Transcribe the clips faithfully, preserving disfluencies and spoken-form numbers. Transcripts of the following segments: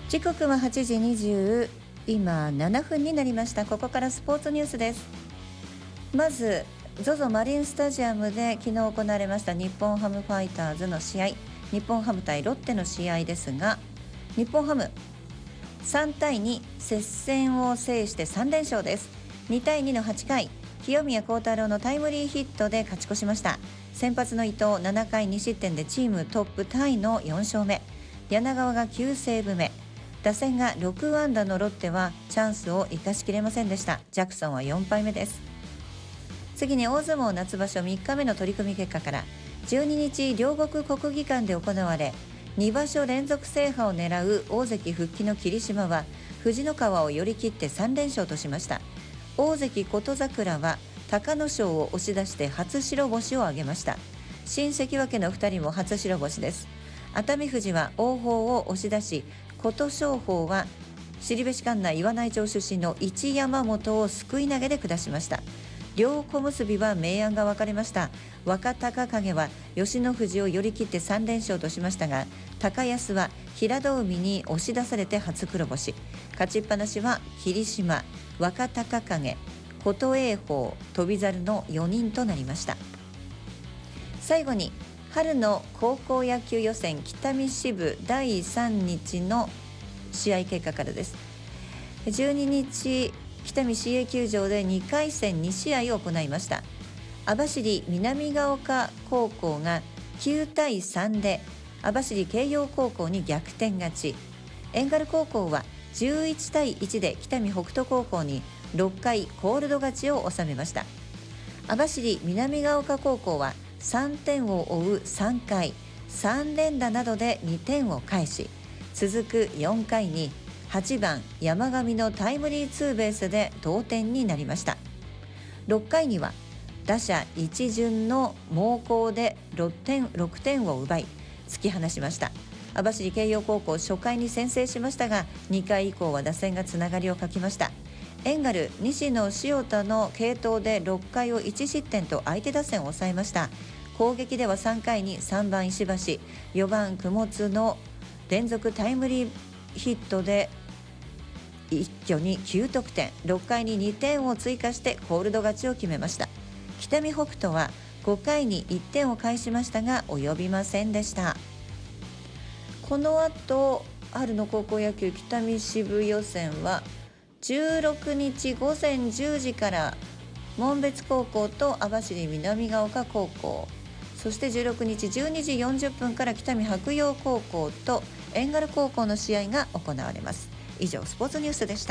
時刻ははちじにじゅう今ななふんになりました。ここからスポーツニュースです。まず ゾゾ マリンスタジアムで昨日行われました日本ハムファイターズの試合、日本ハム対ロッテの試合ですが、日本ハムさんたいに接戦を制してさんれんしょうです。にたいにのはちかい、清宮幸太郎のタイムリーヒットで勝ち越しました。先発の伊藤ななかいにしってんでチームトップタイのよんしょうめ、柳川がきゅうセーブ目、打線がろくあんだのロッテはチャンスを生かしきれませんでした。ジャクソンはよんぱいめです。次に大相撲夏場所みっかめの取組結果から、じゅうににち両国国技館で行われ、にばしょ連続制覇を狙う大関復帰の霧島は藤の川を寄り切ってさんれんしょうとしました。大関琴櫻は隆の勝を押し出して初白星を挙げました。新関脇のふたりも初白星です。熱海富士は王鵬を押し出し、琴勝峰は後志管内岩内町出身の一山本をすくい投げで下しました。両小結は明暗が分かれました。若隆景は吉野富士を寄り切ってさんれんしょうとしましたが、高安は平戸海に押し出されて初黒星。勝ちっぱなしは霧島、若隆景、琴栄鵬、翔猿のよにんとなりました。最後に春の高校野球予選北見支部だいさんにちの試合結果からです。じゅうににち北見市営球場でにかいせんにしあいを行いました。網走南ヶ丘高校がきゅうたいさんで網走慶陽高校に逆転勝ち、遠軽高校はじゅういちたいいちで北見北斗高校にろっかいコールド勝ちを収めました。網走南ヶ丘高校はさんてんを追うさんかいさんれんだなどでにてんを返し、続くよんかいにはちばん山上のタイムリーツーベースで同点になりました。ろっかいには打者一巡の猛攻でろくてん、ろくてんを奪い突き放しました。網走慶陽高校初回に先制しましたが、にかい以降は打線がつながりを欠きました。遠軽西野塩田の継投でろっかいをいちしってんと相手打線を抑えました。攻撃ではさんかいにさんばん石橋、よばん雲津の連続タイムリーヒットで一挙にきゅうとくてん、ろっかいににてんを追加してコールド勝ちを決めました。北見北斗はごかいにいってんを返しましたが及びませんでした。この後春の高校野球北見支部予選はじゅうろくにちごぜんじゅうじから紋別高校と網走南ヶ丘高校、そしてじゅうろくにちじゅうにじよんじゅっぷんから北見白陽高校と遠軽高校の試合が行われます。以上スポーツニュースでした。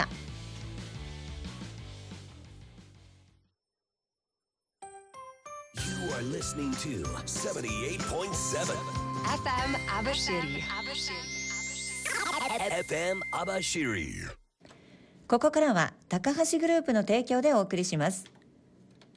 You are listening to セブンティエイトポイントセブンエフエム 網走エフエム 網走。 ここからは高橋グループの提供でお送りします。